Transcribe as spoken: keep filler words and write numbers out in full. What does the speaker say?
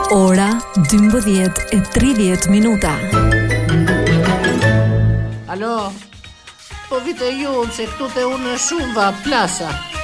Ora dymbëdhjetë e tridhjetë minuta. Alo, po vite ju se këtu te unë shumë va plasa.